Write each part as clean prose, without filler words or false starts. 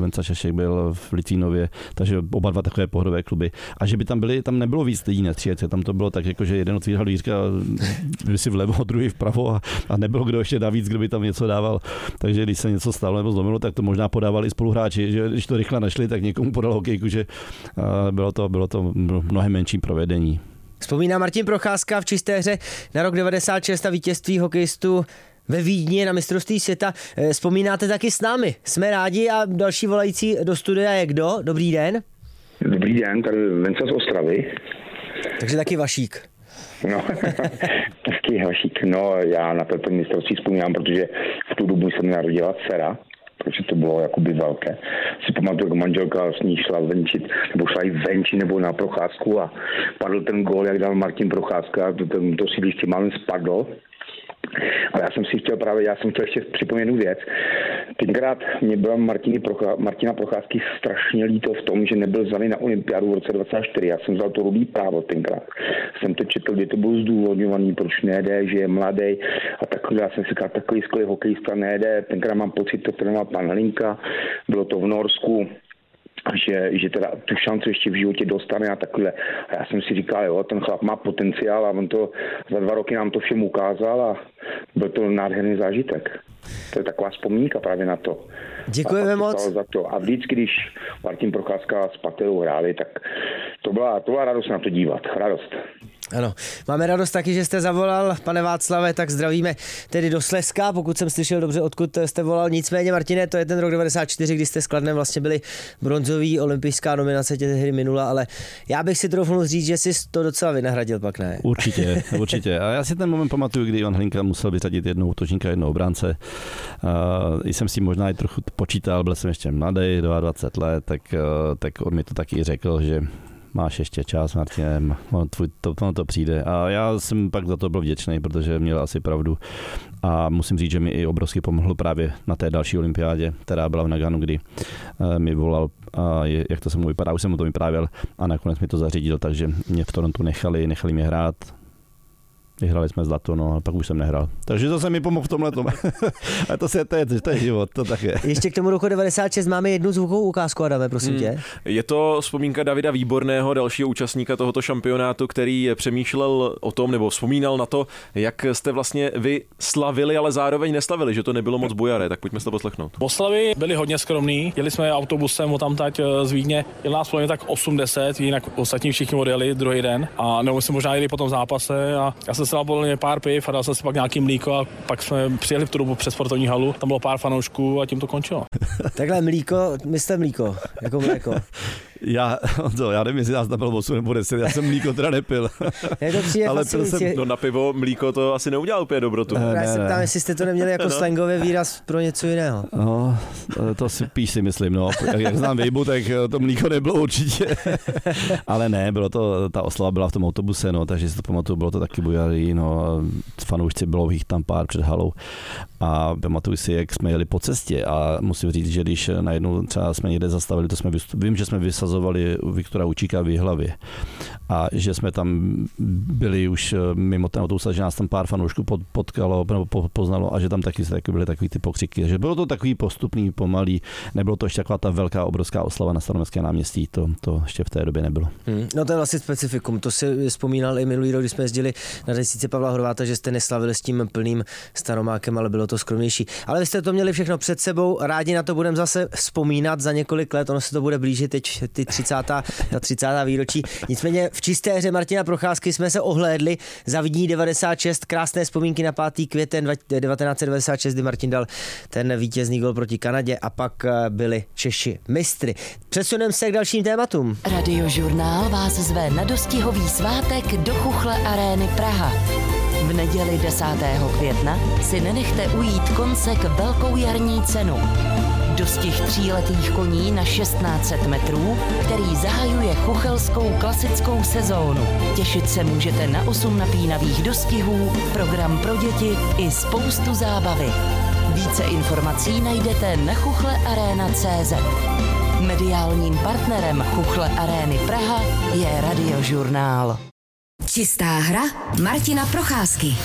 Venca Šašek byl v Litvínově, takže oba dva takové pohodové kluby. A že by tam nebylo víc lidí na střídačce, tam to bylo tak, jako, že jeden otvíral dvířka, si vlevo, druhý vpravo a nebylo kdo ještě navíc, kdo by tam něco dával. Takže když se něco stalo nebo zlomilo, tak to možná podávali spoluhráči, že když to rychle našli, tak někomu podal hokejku, že bylo to mnohem menší provedení. Vzpomíná Martin Procházka v čisté hře na rok 96 a vítězství hokejistů ve Vídni na mistrovství světa. Vzpomínáte taky s námi. Jsme rádi a další volající do studia je kdo? Dobrý den. Dobrý den, tady Venca z Ostravy. Takže taky Vašík. No, taky Vašík. No, já na to mistrovství vzpomínám, protože v tu dobu se mi narodila dcera, protože to bylo jakoby velké. Si pamatuju, jak manželka s ní šla venčit, nebo šla i venčit, nebo na procházku a padl ten gól, jak dal Martin Procházka, to sídliště málem spadlo. Ale já jsem chtěl ještě připomenout jednu věc. Tenkrát mě byla Martina Procházky strašně líto v tom, že nebyl zvaný na olympiádu v roce 24. Já jsem vzal to rudý právo tenkrát. Jsem to četl, kde to bylo zdůvodňovaný, proč nejde, že je mladý a takový. Já jsem si říkal, takový skvělý hokejista nejde. Tenkrát mám pocit, to trénoval pan Hlinka, bylo to v Norsku. Že teda tu šanci ještě v životě dostane a takhle. A já jsem si říkal, jo, ten chlap má potenciál a on to za 2 roky nám to všem ukázal a byl to nádherný zážitek. To je taková vzpomínka právě na to. Děkujeme moc. Za to. A vždycky, když Martin Procházka s Paterou hráli, tak to byla radost na to dívat. Radost. Ano, máme radost taky, že jste zavolal, pane Václave, tak zdravíme tedy do Slezska, pokud jsem slyšel dobře, odkud jste volal. Nicméně, Martine, to je ten rok 94, kdy jste s Kladnem vlastně byli bronzový, olympijská nominace tehdy minula, ale já bych si troufnul říct, že jsi to docela vynahradil, pak ne? Určitě. A já si ten moment pamatuju, kdy Ivan Hlinka musel vyřadit jednou útočníka, jednou obránce. Jsem si možná i trochu počítal, byl jsem ještě mladý, 22 let, tak on mi to taky řekl, že máš ještě čas, Martine, ono to přijde. A já jsem pak za to byl vděčný, protože měl asi pravdu. A musím říct, že mi i obrovsky pomohl právě na té další olympiádě, která byla v Naganu, kdy mi volal, jak to se mu vypadá, už jsem mu to vyprávěl a nakonec mi to zařídil, takže mě v Torontu nechali mě hrát. Vyhrali jsme zlato, no, a pak už jsem nehrál. Takže zase mi pomohl v tomhletom. A to je život, to tak je. Ještě k tomu roku 96 máme jednu zvukovou ukázku, Adame, prosím tě. Je to vzpomínka Davida Výborného, dalšího účastníka tohoto šampionátu, který přemýšlel o tom, nebo vzpomínal na to, jak jste vlastně vy slavili, ale zároveň neslavili, že to nebylo moc bujaré, tak pojďme si to poslechnout. Oslavy byly hodně skromný, jeli jsme autobusem odtamtať z Vídně, jel nás plně tak 80, jinak ostatní všichni odjeli druhý den a nebo jsme možná jeli po tom zápase a já jsem se dal pár piv a dal jsem si pak nějaký mlíko a pak jsme přijeli v tu dobu přes sportovní halu, tam bylo pár fanoušků a tím to končilo. Takhle mlíko, myslíte mlíko, jako mléko. Já nevím, jestli nás tam bylo 8 nebo 10, já jsem mlíko teda nepil. Ale pil jsem, no na pivo mlíko to asi neudělal úplně dobrotu. Já se ptám, jestli jste to neměli jako slangový výraz pro něco jiného. No, to si píš si myslím, no. Jak znám Vejbu, tak to mlíko nebylo určitě. Ale ne, bylo to, ta oslava byla v tom autobuse, no, takže si to pamatuju, bylo to taky bujarý, no, fanoušci bylo jich tam pár před halou. A pamatuju si, jak jsme jeli po cestě a musím říct, že když najednou třeba jsme někde zastavili, vím, že jsme vysazovali Viktora Učíka v Jihlavě a že jsme tam byli už mimo ten autobus, že nás tam pár fanoušků potkalo nebo poznalo a že tam taky byly takový ty pokřiky. Takže bylo to takový postupný, pomalý, nebylo to ještě taková ta velká, obrovská oslava na Staroměstském náměstí, to ještě v té době nebylo. No to je vlastně specifikum, to si vzpomínal i minulý rok, když jsme jezdili na desíce Pavla Horváta, že jste neslavili s tím plným Staromákem, ale bylo to skromnější. Ale vy jste to měli všechno před sebou, rádi na to budeme zase vzpomínat za několik let, ono se to bude blížit teď ty 30. výročí. Nicméně v čisté hře Martina Procházky jsme se ohlédli za Vídní 96, krásné vzpomínky na 5. květen 1996, kdy Martin dal ten vítězný gol proti Kanadě a pak byli Češi mistry. Přesuneme se k dalším tématům. Radiožurnál vás zve na dostihový svátek do Chuchle Arény Praha. V neděli 10. května si nenechte ujít koncek velkou jarní cenu. Dostih 3letých koní na 1600 metrů, který zahajuje chuchelskou klasickou sezónu. Těšit se můžete na 8 napínavých dostihů, program pro děti i spoustu zábavy. Více informací najdete na chuchlearena.cz. Mediálním partnerem Chuchle Arény Praha je Radiožurnál. Čistá hra Martina Procházky.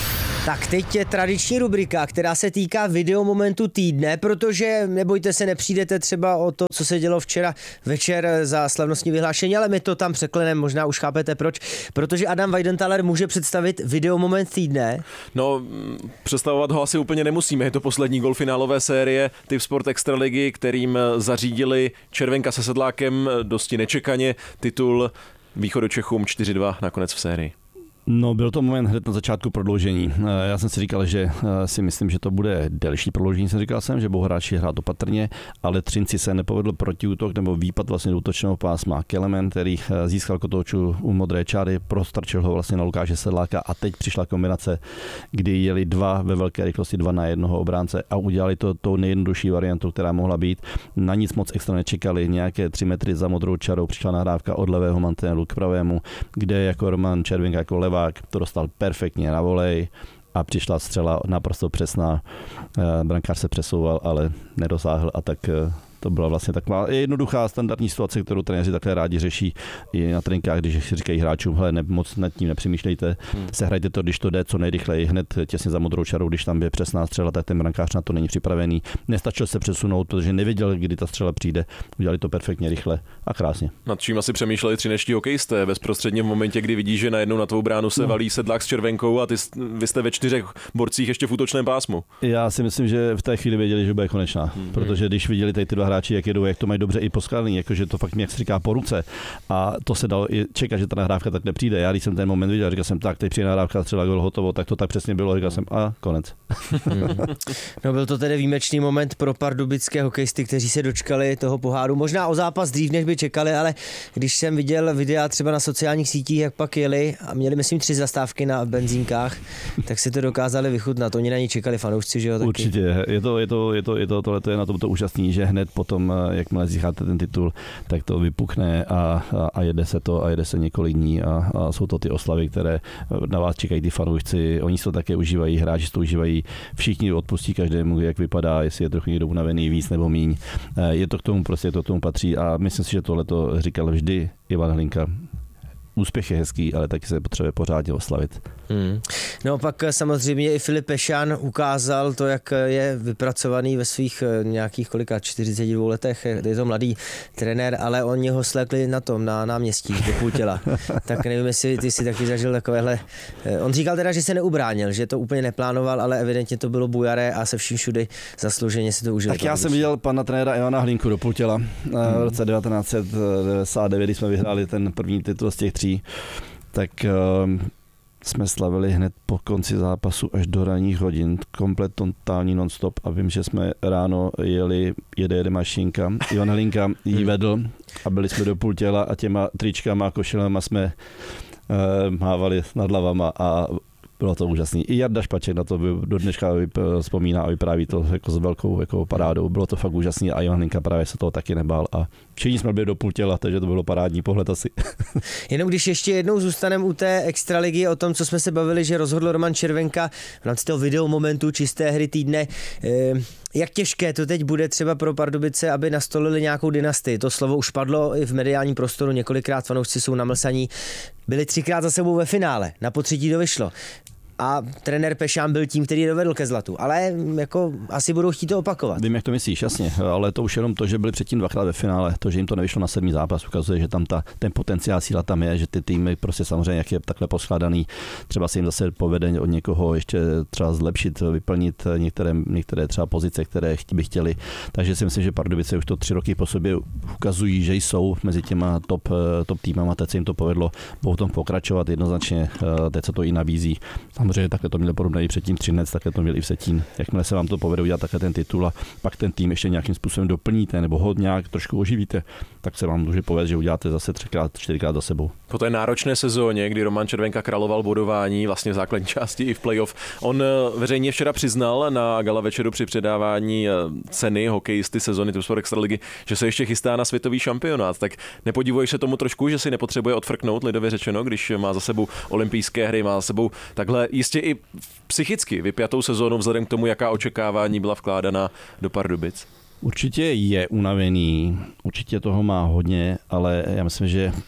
Tak teď je tradiční rubrika, která se týká videomomentu týdne, protože nebojte se, nepřijdete třeba o to, co se dělo včera večer za slavnostní vyhlášení, ale my to tam překleneme, možná už chápete proč, protože Adam Weidenthaler může představit videomoment týdne. No, představovat ho asi úplně nemusíme, je to poslední gol finálové série Typ Sport Extraligy, kterým zařídili Červenka se Sedlákem dosti nečekaně titul Východočechům 4-2 nakonec v sérii. No, byl to moment hned na začátku prodloužení. Já jsem si říkal, že si myslím, že to bude delší prodloužení. Říkal jsem, že budou hráči hrát opatrně, ale Třinci se nepovedl protiútok nebo výpad vlastně do útočného pásma. Kelemen, který získal kotouču u modré čáry, prostrčil ho vlastně na Lukáše Sedláka a teď přišla kombinace, kdy jeli dva ve velké rychlosti, 2 na 1 obránce a udělali to tou nejjednodušší variantou, která mohla být. Na nic moc extra nečekali, nějaké 3 metry za modrou čarou přišla nahrávka od levého mantinelu k pravému, kde jako Roman Červenka jako levák to dostal perfektně na volej a přišla střela naprosto přesná. Brankář se přesouval, ale nedosáhl a tak to byla vlastně taková jednoduchá standardní situace, kterou trenéři takhle rádi řeší i na tréninkách, když si říkají hráčům, hele, moc nad tím nepřemýšlejte, sehrajte to, když to jde co nejrychleji, hned těsně za modrou čarou, když tam je přesná střela, tak ten brankář na to není připravený. Nestačil se přesunout, protože nevěděl, kdy ta střela přijde. Udělali to perfektně rychle a krásně. Nad čím asi přemýšleli třinečtí hokejisté bezprostředně v momentě, kdy vidí, že najednou na tvou bránu se valí Sedlák s Červenkou a vy jste ve 4 borcích ještě v útočném pásmu. Já si myslím, že v té chvíli věděli, že bude konečná, protože když viděli tady ty dva hráči, jak jedou, jak to mají dobře i poskládaný, jakože to fakt mě, jak se říká, po ruce. A to se dalo čekat, že ta nahrávka tak nepřijde. Já když jsem ten moment viděl, říkal jsem tak, teď přijde nahrávka, střela gol, hotovo, tak to tak přesně bylo, říkal jsem a konec. No, byl to tedy výjimečný moment pro pardubické hokejisty, kteří se dočkali toho poháru. Možná o zápas dřív, než by čekali, ale když jsem viděl videa třeba na sociálních sítích, jak pak jeli a měli, myslím, 3 zastávky na benzínkách, tak si to dokázali vychutnat. Oni na ní čekali fanoušci, že jo? Taky. Určitě. Tohle je na tomto úžasný, že hned potom, jakmile získáte ten titul, tak to vypukne a jede se několik dní a jsou to ty oslavy, které na vás čekají ty fanoušci. Oni si to také užívají, hráči si to užívají, všichni odpustí každému, jak vypadá, jestli je trochu někdo unavený víc nebo míň. Je to k tomu, prostě to k tomu patří a myslím si, že tohle to říkal vždy Ivan Hlinka. Úspěch je hezký, ale taky se potřebuje pořádně oslavit. No pak samozřejmě i Filip Pešan ukázal to, jak je vypracovaný ve svých nějakých 42 letech. Je to mladý trenér, ale oni ho slékli na náměstí do půl těla. Tak nevím, jestli ty si taky zažil takovéhle. On říkal teda, že se neubránil, že to úplně neplánoval, ale evidentně to bylo bujaré a se vším všudy zaslouženě si to užil. Tak já jsem viděl pana trenéra Ivana Hlinku do půl těla v roce 1999, když jsme vyhráli ten první titul z těch 3. Tak jsme slavili hned po konci zápasu až do ranních hodin, komplet totální non-stop a vím, že jsme ráno jede mašinka, Ivan Hlinka jí vedl a byli jsme do půl těla a těma tričkama a košilema jsme mávali nad hlavama a bylo to úžasný. I Jarda Špaček na to do dneška vzpomíná a vypráví to jako s velkou jako parádou. Bylo to fakt úžasný a Ivan Hlinka právě se toho taky nebál a všichni jsme byli do půl těla, takže to bylo parádní pohled asi. Jenom když ještě jednou zůstaneme u té extraligy, o tom, co jsme se bavili, že rozhodl Roman Červenka v rámci toho videomomentu čisté hry týdne. Jak těžké to teď bude třeba pro Pardubice, aby nastolili nějakou dynastii? To slovo už padlo i v mediálním prostoru, několikrát fanoušci jsou namlsaní. Byli 3krát za sebou ve finále, na potřetí to vyšlo. A trenér Pešán byl tím, který dovedl ke zlatu. Ale jako asi budou chtít to opakovat. Vím, jak to myslíš, jasně. Ale to už jenom to, že byli předtím 2krát ve finále, to, že jim to nevyšlo na 7. zápas, ukazuje, že tam ten potenciál síla tam je, že ty týmy prostě samozřejmě, jak je takhle poskládaný, třeba se jim zase povede od někoho ještě třeba zlepšit, vyplnit některé třeba pozice, které by chtěli. Takže si myslím, že Pardubice už to 3 roky po sobě ukazují, že jsou mezi těma top týmama, teď se jim to povedlo, budou tom pokračovat jednoznačně, teď se to i nabízí. Samozřejmě takhle to měli podobné i předtím Třinec, takhle to měli i v Vsetín. Jakmile se vám to povede udělat takhle ten titul a pak ten tým ještě nějakým způsobem doplníte nebo ho nějak trošku oživíte, tak se vám může povést, že uděláte zase 3krát, 4krát za sebou. Po té náročné sezóně, kdy Roman Červenka královal bodování vlastně v základní části i v playoff, on veřejně včera přiznal na gala večeru při předávání ceny hokejisty sezóny Typ Sport Extraligy, že se ještě chystá na světový šampionát. Tak nepodivuješ se tomu trošku, že si nepotřebuje odfrknout, lidově řečeno, když má za sebou olympijské hry, má za sebou takhle jistě i psychicky vypjatou sezónu vzhledem k tomu, jaká očekávání byla vkládána do Pardubic? Určitě je unavený, určitě toho má hodně, ale já myslím, že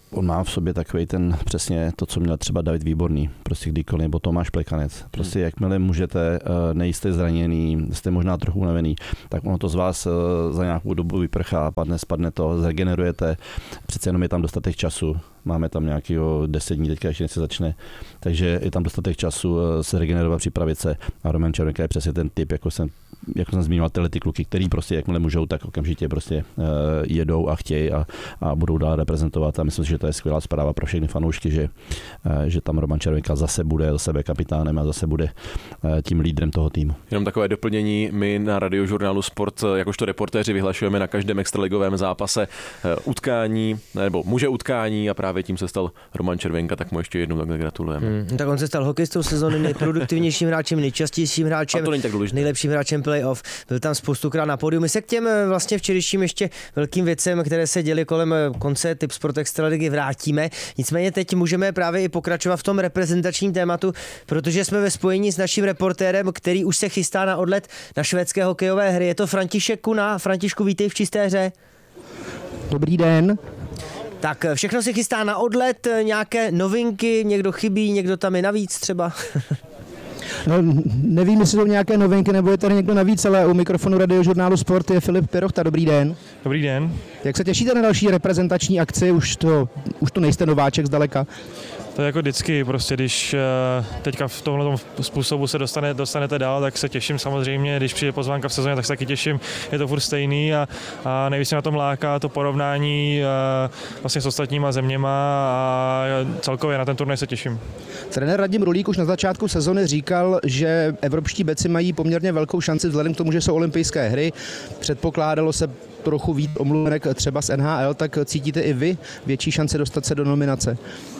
on má v sobě takový ten přesně to, co měl třeba David Výborný, prostě kdykoliv, nebo Tomáš Plekanec. Prostě jakmile můžete, nejste zraněný, jste možná trochu unavený, tak ono to z vás za nějakou dobu vyprchá, spadne to, zregenerujete, přece jenom je tam dostatek času. Máme tam nějakého 10 dní, teďka ještě se začne, takže je tam dostatek času se regenerovat, připravit se. A Roman Červenka je přesně ten typ, jako jsem zmiňoval, ty kluky, který prostě jakmile můžou, tak okamžitě prostě jedou a chtějí a budou dál reprezentovat. A myslím si, že to je skvělá zpráva pro všechny fanoušky, že tam Roman Červenka zase bude za sebe kapitánem a zase bude tím lídrem toho týmu. Jenom takové doplnění, my na Radiožurnálu Sport jakožto reportéři vyhlašujeme na každém extraligovém zápase utkání, nebo muže utkání a právě tím se stal Roman Červenka, tak mu ještě jednou takhle gratulujeme. Tak on se stal hokejistou sezóny, nejproduktivnějším hráčem, nejčastějším hráčem, nejlepším hráčem playoff. Byl tam spoustukrát na pódiu. My se k těm vlastně včerejším ještě velkým věcem, které se děly kolem konce Tipsport Extraligy, vrátíme. Nicméně teď můžeme právě i pokračovat v tom reprezentačním tématu, protože jsme ve spojení s naším reportérem, který už se chystá na odlet na švédské hokejové hry. Je to František Kuna. Františku, vítej v Čisté hře. Dobrý den. Tak všechno se chystá na odlet, nějaké novinky, někdo chybí, někdo tam je navíc třeba? No, nevím, jestli jsou nějaké novinky, nebo je tady někdo navíc, ale u mikrofonu Radiožurnálu Sport je Filip Pirochta. Dobrý den. Dobrý den. Jak se těšíte na další reprezentační akci? Už to nejste nováček zdaleka. To je jako vždycky, prostě když teďka v tomhle způsobu se dostanete dál, tak se těším samozřejmě, když přijde pozvánka v sezóně, tak se taky těším, je to furt stejný a nejvíc na tom láká to porovnání vlastně s ostatníma zeměma a celkově na ten turnaj se těším. Trenér Radim Rulík už na začátku sezony říkal, že evropští beci mají poměrně velkou šanci vzhledem k tomu, že jsou olympijské hry. Předpokládalo se trochu víc omluvenek třeba z NHL, tak cítíte i vy větší šanci dostat se do nominace?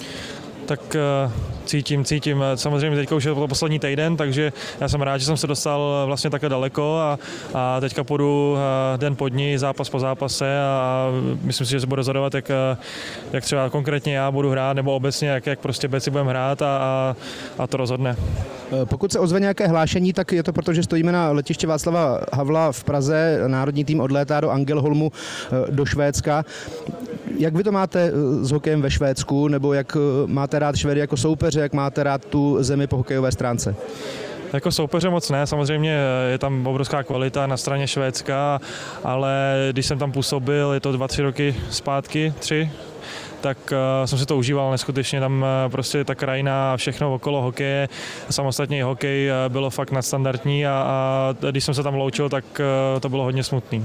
Tak cítím. Samozřejmě teďka už je to poslední týden, takže já jsem rád, že jsem se dostal vlastně takhle daleko a teďka půjdu den po dní, zápas po zápase a myslím si, že se budu rozhodovat, jak třeba konkrétně já budu hrát, nebo obecně, jak prostě beci budeme hrát a to rozhodne. Pokud se ozve nějaké hlášení, tak je to proto, že stojíme na letišti Václava Havla v Praze. Národní tým odlétá do Angelholmu do Švédska. Jak vy to máte s hokejem ve Švédsku, nebo jak máte rád Švédy jako soupeře, jak máte rád tu zemi po hokejové stránce? Jako soupeře moc ne, samozřejmě je tam obrovská kvalita na straně Švédska, ale když jsem tam působil, je to 2-3 roky zpátky, 3, tak jsem si to užíval neskutečně, tam prostě ta krajina a všechno okolo hokeje, samostatně hokej bylo fakt nadstandardní a když jsem se tam loučil, tak to bylo hodně smutný.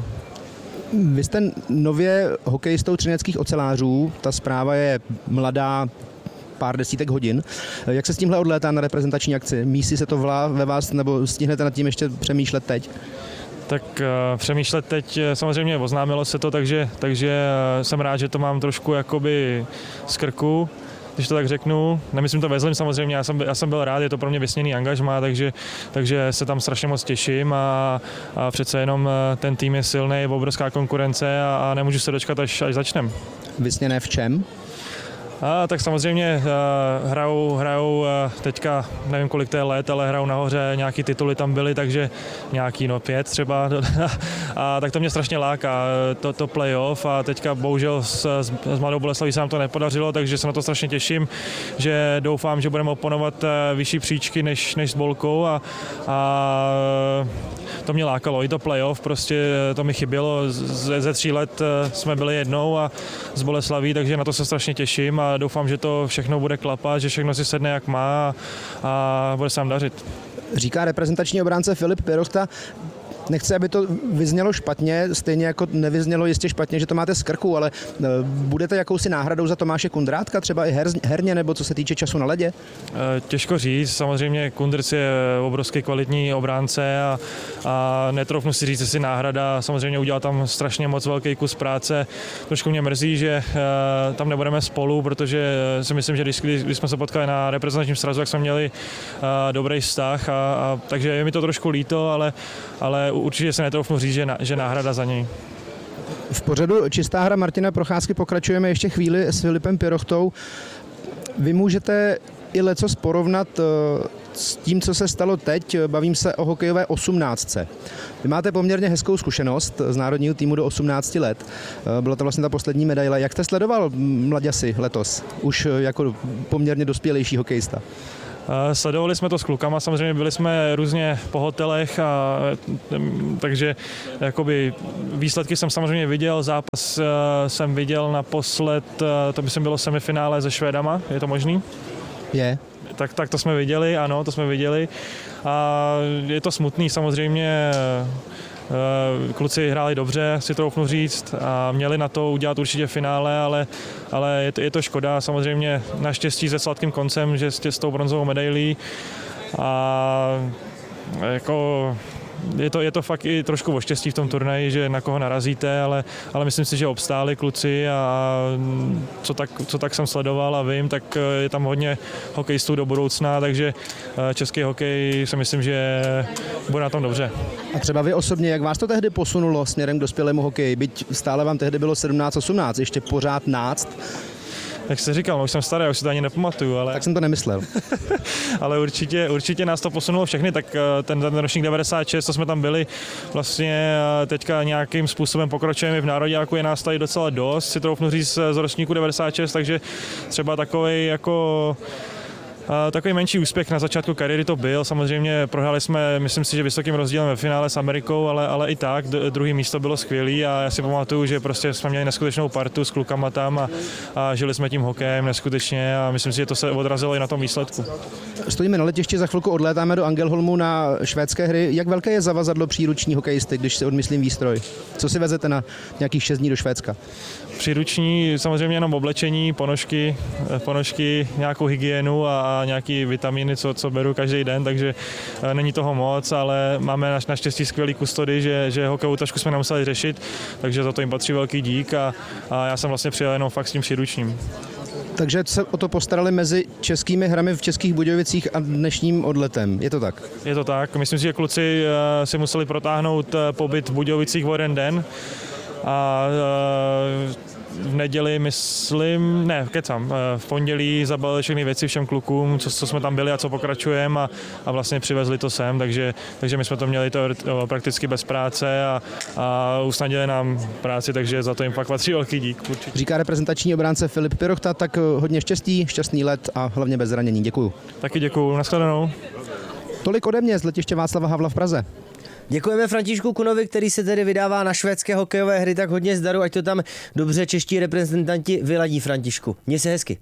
Vy jste nově hokejistou třineckých ocelářů, ta zpráva je mladá, pár desítek hodin. Jak se s tímhle odlétá na reprezentační akci? Mísí se to ve vás, nebo stihnete nad tím ještě přemýšlet teď? Tak přemýšlet teď, samozřejmě oznámilo se to, takže jsem rád, že to mám trošku jakoby z krku, když to tak řeknu. Nemyslím to ve zlém samozřejmě, já jsem byl rád, je to pro mě vysněný angažmá, takže se tam strašně moc těším a přece jenom ten tým je silný, je obrovská konkurence a nemůžu se dočkat, až začneme. Vysněné v čem? Tak samozřejmě hrajou teďka, nevím kolik to je let, ale hrajou nahoře, nějaký tituly tam byly, takže nějaký 5 třeba. A tak to mě strašně láká, to playoff a teďka bohužel s Mladou Boleslaví se nám to nepodařilo, takže se na to strašně těším, že doufám, že budeme oponovat vyšší příčky než s Bolkou a to mě lákalo, i to playoff, prostě to mi chybělo, ze 3 let jsme byli jednou a z Boleslaví, takže na to se strašně těším a doufám, že to všechno bude klapat, že všechno si sedne jak má a bude se nám dařit. Říká reprezentační obránce Filip Pirochta. Nechci, aby to vyznělo špatně, stejně jako nevyznělo jistě špatně, že to máte z krku, ale budete jakousi náhradou za Tomáše Kundrátka, třeba i herně, nebo co se týče času na ledě? Těžko říct, samozřejmě Kundrc je obrovský kvalitní obránce a netroufnu si říct, jestli náhrada, samozřejmě udělal tam strašně moc velký kus práce. Trošku mě mrzí, že tam nebudeme spolu, protože si myslím, že když jsme se potkali na reprezentačním srazu, tak jsme měli dobrý vztah, takže je mi to trošku líto, ale určitě se netroufnu říct, že náhrada za něj. V pořadu Čistá hra Martina Procházky pokračujeme ještě chvíli s Filipem Pirochtou. Vy můžete i lecos porovnat s tím, co se stalo teď. Bavím se o hokejové 18. Vy máte poměrně hezkou zkušenost z národního týmu do 18 let. Byla to vlastně ta poslední medaile. Jak jste sledoval mladěsi letos? Už jako poměrně dospělejší hokejista. Sledovali jsme to s klukama, samozřejmě byli jsme různě po hotelech, takže jakoby výsledky jsem samozřejmě viděl, zápas jsem viděl naposled, to myslím bylo semifinále se Švédama, je to možný? Je. Tak to jsme viděli, ano, to jsme viděli a je to smutný samozřejmě. Kluci hráli dobře, si troufnu říct, a měli na to udělat určitě finále, ale je to škoda. Samozřejmě naštěstí se sladkým koncem, že s tou bronzovou medailí a jako je to fakt i trošku o štěstí v tom turnaji, že na koho narazíte, ale myslím si, že obstáli kluci a co tak jsem sledoval a vím, tak je tam hodně hokejistů do budoucna, takže český hokej si myslím, že bude na tom dobře. A třeba vy osobně, jak vás to tehdy posunulo směrem k dospělému hokeji? Byť stále vám tehdy bylo 17-18, ještě pořád náct. Jak jsi říkal, už jsem starý, už si to ani nepamatuju, ale... Tak jsem to nemyslel. Ale určitě nás to posunulo všechny, tak ten ročník 96, co jsme tam byli, vlastně teďka nějakým způsobem pokračujeme v nároďáku, je nás tady docela dost, si troufnu říct z ročníku 96, takže třeba takový menší úspěch na začátku kariéry to byl. Samozřejmě prohráli jsme, myslím si, že vysokým rozdílem ve finále s Amerikou, ale i tak druhý místo bylo skvělý a já si pamatuju, že prostě jsme měli neskutečnou partu s klukama tam a žili jsme tím hokejem neskutečně a myslím si, že to se odrazilo i na tom výsledku. Stojíme na letišti, za chvilku odlétáme do Angelholmu na švédské hry. Jak velké je zavazadlo příruční hokejisty, když si odmyslím výstroj? Co si vezete na nějakých 6 dní do Švédska? Příruční samozřejmě jenom oblečení, ponožky, nějakou hygienu a nějaký vitamíny, co beru každý den, takže není toho moc, ale máme naštěstí skvělý kustody, že hokejovou tašku jsme nemuseli řešit, takže za to jim patří velký dík a já jsem vlastně přijel jenom fakt s tím příručním. Takže se o to postarali mezi českými hrami v Českých Budějovicích a dnešním odletem, je to tak? Je to tak, myslím si, že kluci si museli protáhnout pobyt v Budějovicích o jeden den a v neděli, v pondělí zabalili všechny věci všem klukům, co jsme tam byli a co pokračujeme a vlastně přivezli to sem, takže my jsme to měli prakticky bez práce a usnadnili nám práci, takže za to jim fakt patří velký dík. Určitě. Říká reprezentační obránce Filip Pirochta, tak hodně štěstí, šťastný let a hlavně bez zranění. Děkuju. Taky děkuju, nashledanou. Tolik ode mě z letiště Václava Havla v Praze. Děkujeme Františku Kunovi, který se tedy vydává na švédské hokejové hry, tak hodně zdaru, ať to tam dobře čeští reprezentanti vyladí, Františku. Měj se hezky.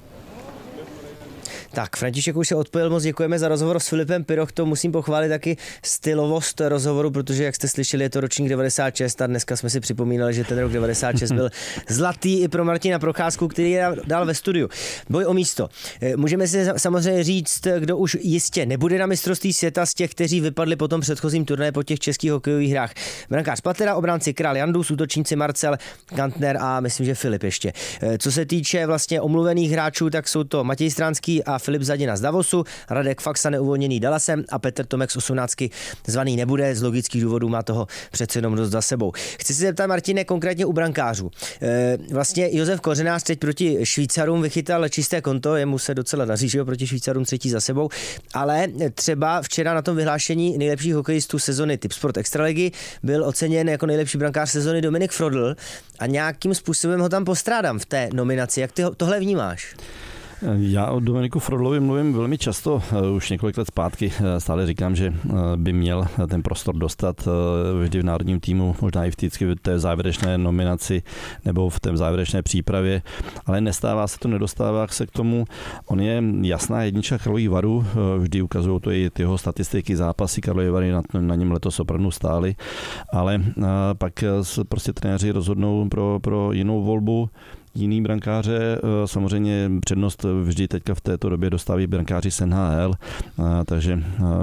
Tak, František už se odpojil, moc děkujeme za rozhovor s Filipem Pirochtou, musím pochválit taky stylovost rozhovoru, protože jak jste slyšeli, je to ročník 96 a dneska jsme si připomínali, že ten rok 96 byl zlatý i pro Martina Procházku, který je dál ve studiu. Boj o místo. Můžeme si samozřejmě říct, kdo už jistě nebude na mistrovství světa z těch, kteří vypadli po tom předchozím turnaji po těch českých hokejových hrách. Brankář Patera, obránci Král Jandus, útočníci Marcel Kantner a myslím, že Filip ještě. Co se týče vlastně omluvených hráčů, tak jsou to Matěj Stránský a Filip Zadina z Davosu, Radek Faxa neuvolněný Dallasem a Petr Tomek z 18 zvaný nebude, z logických důvodů má toho přece jenom dost za sebou. Chci se zeptat, Martine, konkrétně u brankářů. Vlastně Josef Kořenář teď proti Švýcarům vychytal čisté konto, jemu se docela daří, že jo, proti Švýcarům třetí za sebou, ale třeba včera na tom vyhlášení nejlepších hokejistů sezony Tipsport Extraligy byl oceněn jako nejlepší brankář sezony Dominik Frodl a nějakým způsobem ho tam postrádám v té nominaci. Jak ty tohle vnímáš? Já o Dominiku Frodlovi mluvím velmi často, už několik let zpátky. Stále říkám, že by měl ten prostor dostat vždy v národním týmu, možná i vždycky v té závěrečné nominaci nebo v té závěrečné přípravě, ale nestává se to, nedostává se k tomu. On je jasná jednička Karlových Varů, vždy ukazují to i ty jeho statistiky, zápasy Karlovy Vary na něm letos opravdu stály, ale pak prostě trenéři rozhodnou pro jinou volbu, jiný brankáře. Samozřejmě přednost vždy teďka v této době dostávají brankáři z NHL, takže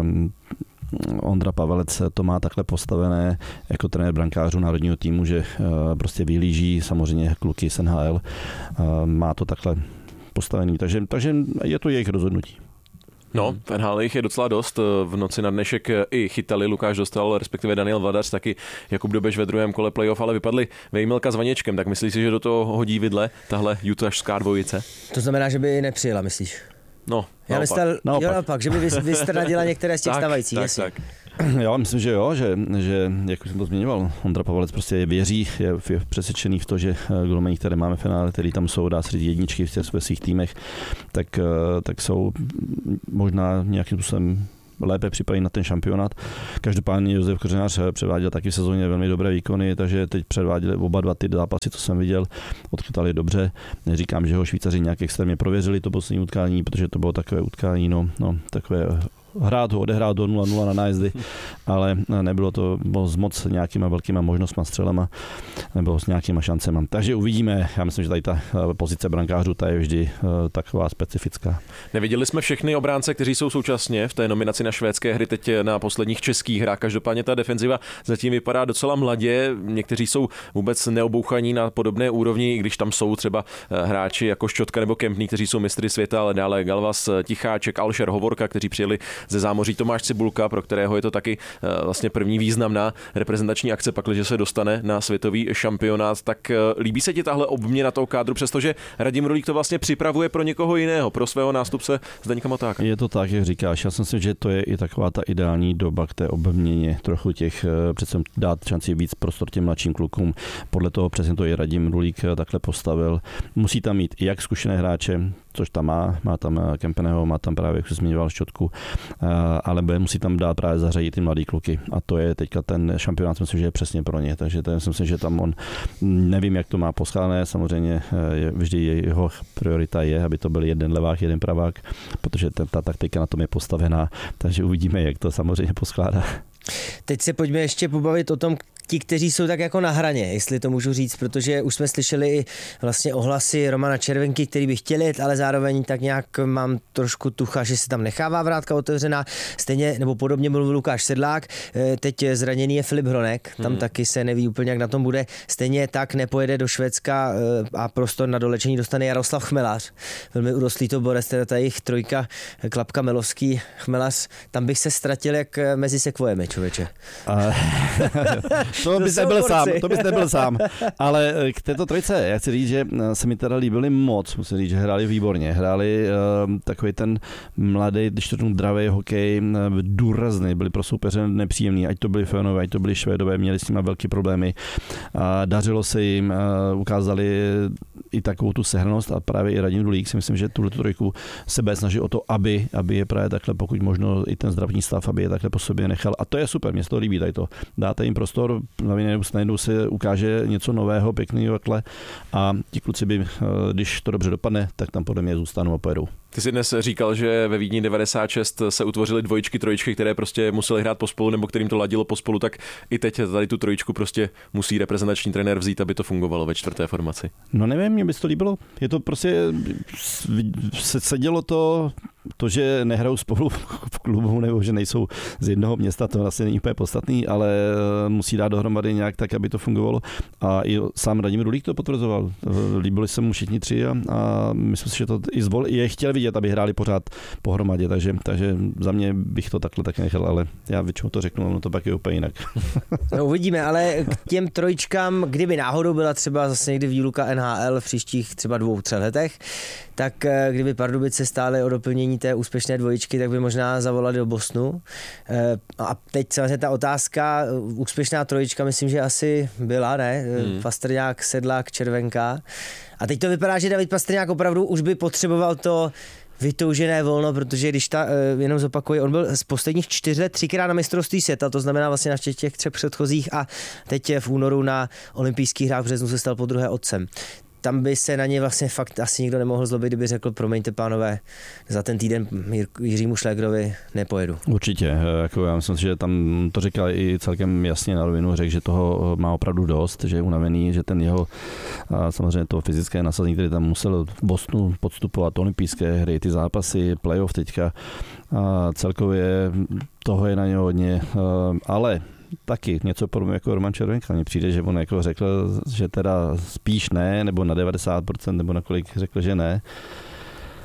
Ondra Pavelec to má takhle postavené jako trenér brankářů národního týmu, že prostě vyhlíží samozřejmě kluky z NHL, má to takhle postavený, takže je to jejich rozhodnutí. No, v NHL jich je docela dost. V noci na dnešek i chytali, Lukáš Dostal, respektive Daniel Vladař, taky Jakub Dobeš ve druhém kole playoff, ale vypadli Vejmilka s Vaněčkem. Tak myslíš si, že do toho hodí vidle tahle utašská dvojice? To znamená, že by nepřijela, myslíš? No, Já myslel, naopak, že by vystradila některé z těch stávajících. Tak. Já myslím, že jo, že jak už jsem to zmiňoval, Ondra Pavalec prostě věří, je přesvědčený v to, že golmani, které máme v finále, který tam jsou, dá se říct jedničky ve svých týmech, tak jsou možná nějakým způsobem lépe připravení na ten šampionát. Každopádně Josef Kořenář předváděl taky v sezóně velmi dobré výkony, takže teď předváděli oba dva ty zápasy, co jsem viděl, odchytali dobře. Neříkám, že ho Švýcaři nějak extrémně prověřili to poslední utkání, protože to bylo takové utkání, takové odehrát do 0-0 na nájezdy, ale nebylo to s moc nějakýma velkýma možnostma, střelama nebo s nějakýma šancema. Takže uvidíme. Já myslím, že tady ta pozice brankářů ta je vždy taková specifická. Neviděli jsme všechny obránce, kteří jsou současně v té nominaci na švédské hry teď na posledních českých hrách. Každopádně ta defenziva zatím vypadá docela mladě. Někteří jsou vůbec neobouchaní na podobné úrovni, i když tam jsou třeba hráči jako Ščotka nebo Kempný, kteří jsou mistry světa, ale dále Galvas, Ticháček, Alšer, Hovorka, kteří přijeli ze zámoří, Tomáš Cibulka, pro kterého je to taky vlastně první významná reprezentační akce, pakliže se dostane na světový šampionát. Tak líbí se ti tahle obměna toho kádru, přestože Radim Rulík to vlastně připravuje pro někoho jiného, pro svého nástupce Zdeňka Motáka. Je to tak, jak říkáš. Já si myslím, že to je i taková ta ideální doba k té obměně, trochu těch přece dát šanci víc prostor těm mladším klukům. Podle toho přesně to i Radim Rulík takhle postavil. Musí tam mít jak zkušené hráče, což tam má tam Kempeného, má tam právě, jak se zmiňoval, Ščotku, ale musí tam dát právě zařadit ty mladý kluky. A to je teďka ten šampionát, myslím, že je přesně pro ně. Takže to myslím, že tam on, nevím, jak to má poskládané, samozřejmě vždy jeho priorita je, aby to byl jeden levák, jeden pravák, protože ta taktika na tom je postavená, takže uvidíme, jak to samozřejmě poskládá. Teď se pojďme ještě pobavit o tom, ti, kteří jsou tak jako na hraně, jestli to můžu říct, protože už jsme slyšeli i vlastně ohlasy Romana Červenky, který by chtěl jet, ale zároveň tak nějak mám trošku tucha, že se tam nechává vrátka otevřená. Stejně nebo podobně mluvil Lukáš Sedlák, teď zraněný je Filip Hronek, tam taky se neví úplně, jak na tom bude. Stejně tak nepojede do Švédska a prostor na dolečení dostane Jaroslav Chmelař. Velmi urostlý to borec, teda ta jejich trojka, Klapka, Melovský, Chmelař, tam bych se ztratil jak mezi sekvojemi, člověče. To bys nebyl sám. Ale k této trojce, já chci říct, že se mi teda líbili moc, musím říct, že hráli výborně. Hráli takový ten mladý, když to dravý hokej, důrazný, byli pro soupeře nepříjemný, ať to byli Fénové, ať to byli Švédové, měli s nimi velké problémy. Dařilo se jim, ukázali i takovou tu sehranost a právě i Radim Rulík si myslím, že tuhle trojku sebe snaží o to, aby je právě takhle, pokud možno i ten zdravotní stav, aby je takhle po sobě nechal. A to je super, mě se to líbí tady to. Dáte jim prostor, najednou se ukáže něco nového, pěkného takhle a ti kluci by, když to dobře dopadne, tak tam podle mě zůstanou a pojedou. Ty jsi dnes říkal, že ve Vídni 96 se utvořily dvojičky, trojičky, které prostě museli hrát pospolu nebo kterým to ladilo pospolu, tak i teď tady tu trojičku prostě musí reprezentační trenér vzít, aby to fungovalo ve čtvrté formaci. No nevím, mě by to líbilo. Je to prostě, sedělo to, že nehrajou spolu v klubu nebo že nejsou z jednoho města, to vlastně není úplně podstatný, ale musí dát dohromady nějak tak, aby to fungovalo. A i sám Radim Rulík to potvrzoval. Líbili se mu všichni tři a myslím si, že to i je chtěl vidět, aby hráli pořád pohromadě, takže za mě bych to takhle tak nechal, ale já většinou to řeknu, ono to pak je úplně jinak. No, uvidíme, ale k těm trojičkám, kdyby náhodou byla třeba zase někdy výluka NHL v příštích třeba 2-3 letech, tak kdyby Pardubice stály o doplnění té úspěšné dvojičky, tak by možná zavolali do Bostonu. A teď samozřejmě ta otázka, úspěšná trojička, myslím, že asi byla, ne? Pastrňák, Sedlák, Červenka. A teď to vypadá, že David Pastrňák opravdu už by potřeboval to vytoužené volno, protože když jenom zopakuji, on byl z posledních 4 let 3krát na mistrovství světa, to znamená vlastně na těch 3 předchozích a teď v únoru na olympijských hrách v březnu se stal podruhé otcem. Tam by se na ně vlastně fakt asi nikdo nemohl zlobit, kdyby řekl, promiňte pánové, za ten týden Jiřímu Šlégrovi nepojedu. Určitě, jako já myslím, že tam to říkal i celkem jasně na rovinu, řekl, že toho má opravdu dost, že je unavený, že ten jeho samozřejmě to fyzické nasazení, který tam musel v Bostonu podstupovat, olympijské hry, ty zápasy, playoff teďka, celkově toho je na něj hodně, ale taky něco podobného jako Roman Červenka. Mně přijde, že on jako řekl, že teda spíš ne, nebo na 90%, nebo na kolik řekl, že ne.